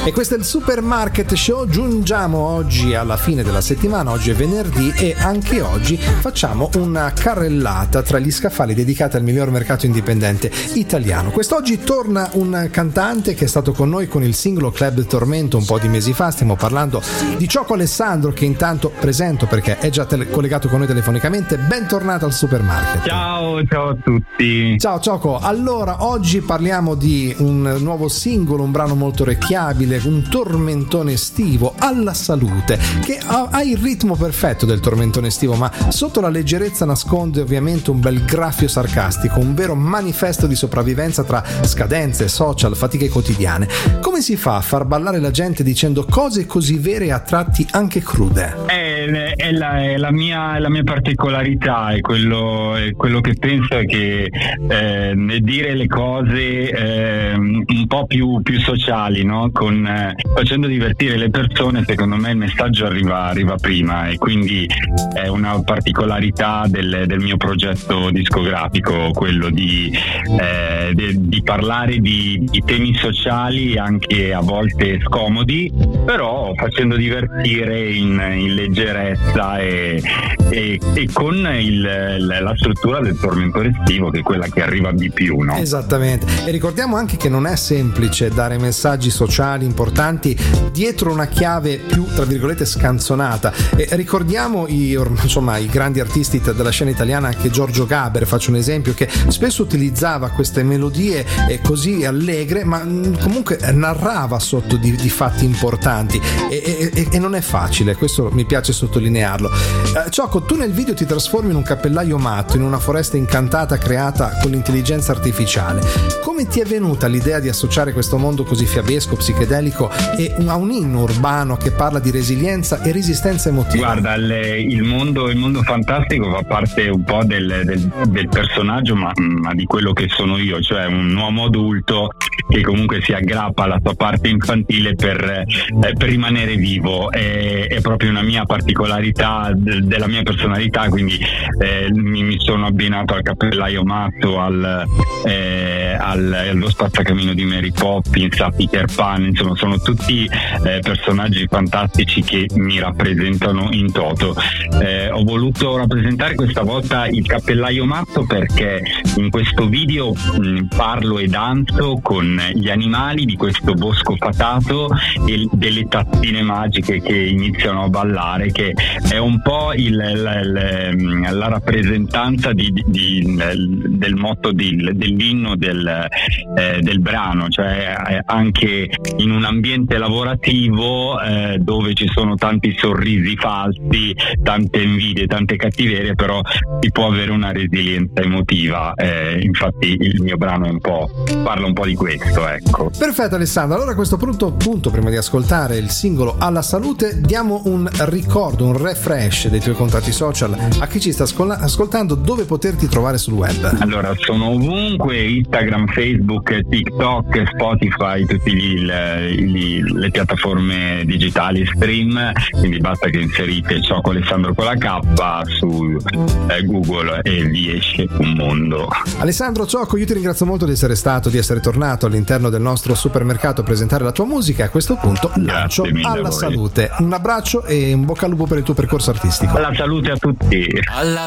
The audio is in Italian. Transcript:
E questo è il Supermarket Show. Giungiamo oggi alla fine della settimana, oggi è venerdì e anche oggi facciamo una carrellata tra gli scaffali dedicati al miglior mercato indipendente italiano. Quest'oggi torna un cantante che è stato con noi con il singolo Club Tormento un po' di mesi fa. Stiamo parlando di Ciocco Alessandro, che intanto presento perché è già collegato con noi telefonicamente. Bentornato al Supermarket. Ciao a tutti. Ciao Ciocco, allora oggi parliamo di un nuovo singolo, un brano molto orecchiabile, un tormentone estivo, Alla Salute, che ha il ritmo perfetto del tormentone estivo, ma sotto la leggerezza nasconde ovviamente un bel graffio sarcastico, un vero manifesto di sopravvivenza tra scadenze, social, fatiche quotidiane. Come si fa a far ballare la gente dicendo cose così vere e a tratti anche crude? È la mia particolarità, è quello che penso è che dire le cose un po' più sociali, no? Facendo divertire le persone, secondo me il messaggio arriva prima, e quindi è una particolarità del mio progetto discografico, quello di parlare di temi sociali anche a volte scomodi, però facendo divertire in leggerezza e con la struttura del tormentone estivo, che è quella che arriva di più, no? Esattamente, e ricordiamo anche che non è semplice dare messaggi sociali importanti dietro una chiave più, tra virgolette, scanzonata. E ricordiamo i grandi artisti della scena italiana, anche Giorgio Gaber, faccio un esempio, che spesso utilizzava queste melodie così allegre, ma comunque narrava sotto di fatti importanti, e non è facile, questo mi piace sottolinearlo. Ciocco, tu nel video ti trasformi in un cappellaio matto in una foresta incantata creata con l'intelligenza artificiale. Come ti è venuta l'idea di associare questo mondo così fiabesco, psichedelico a un inno urbano che parla di resilienza e resistenza emotiva? Guarda, il mondo fantastico fa parte un po' del personaggio, ma di quello che sono io, cioè un uomo adulto che comunque si aggrappa alla sua parte infantile per rimanere vivo. È proprio una mia particolarità della mia personalità, quindi mi sono abbinato al cappellaio matto, allo spazzacamino di Mary Poppins, a Peter Pan, insomma sono tutti personaggi fantastici che mi rappresentano in toto. Ho voluto rappresentare questa volta il cappellaio matto perché in questo video parlo e danzo con gli animali di questo bosco fatato e delle tazzine magiche che iniziano a ballare, che è un po' la rappresentanza del motto dell'inno del brano, cioè anche in un ambiente lavorativo dove ci sono tanti sorrisi falsi, tante invidie, tante cattiverie, però si può avere una resilienza emotiva. Infatti il mio brano parla un po' di questo, ecco. Perfetto Alessandro, allora a questo punto, prima di ascoltare il singolo Alla Salute, diamo un ricordo, un refresh dei tuoi contatti social a chi ci sta ascoltando, dove poterti trovare sul web. Allora, sono ovunque: Instagram, Facebook, TikTok, Spotify, tutte le piattaforme digitali stream, quindi basta che inserite Ciocco Alessandro con la K su Google e vi esce un mondo. Alessandro Ciocco, io ti ringrazio molto di essere tornato all'interno del nostro supermercato a presentare la tua musica. A questo punto lancio Alla Salute. Un abbraccio e un bocca al lupo per il tuo percorso artistico. Alla salute a tutti.